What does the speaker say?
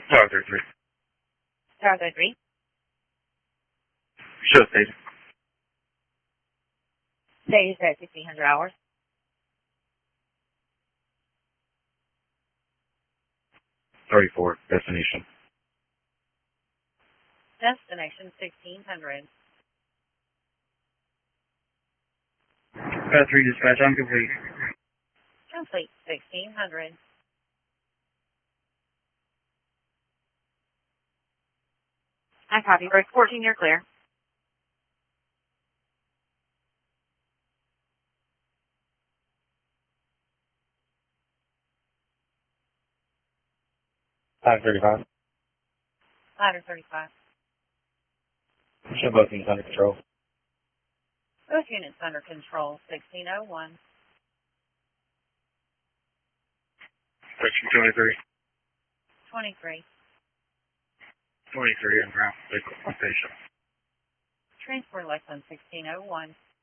Tower 33. Tower 33. Show station. Stage at 1600 hours. 34. Destination. Destination 1600. 3 dispatch, I'm complete. Complete 1600. I copy. Break 14, you're clear. Five 35. Ladder 35. Show both units under control. Both units under control. 1601. Section 23. 23. 23 on ground. Vehicle station. Transport Lexington 1601.